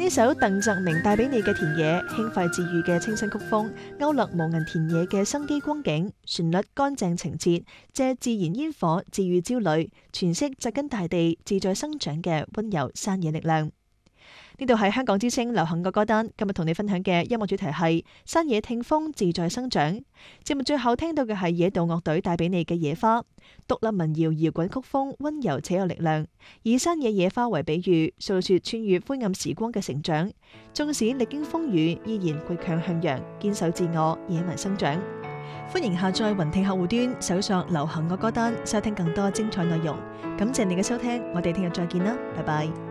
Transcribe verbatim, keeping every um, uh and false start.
呢首鄧澤明帶俾你嘅田野，輕快治愈嘅清新曲風，勾勒無垠田野嘅生機光景，旋律乾淨情切，借自然煙火治愈焦慮，詮釋扎根大地自在生長嘅溫柔山野力量。呢度係香港之聲流行嘅歌單，今日同你分享嘅音樂主題係山野聽風自在生長。節目最後聽到嘅係野道樂隊帶俾你嘅野花，獨立民謠搖滾曲風溫柔且有力量，以山野野花為比喻，訴說穿越灰暗時光嘅成長。縱使歷經風雨，依然倔強向陽，堅守自我，野蠻生長。歡迎下載雲聽客戶端，搜索流行嘅歌單，收聽更多精彩內容。感謝你嘅收聽，我哋聽日再見啦，拜拜。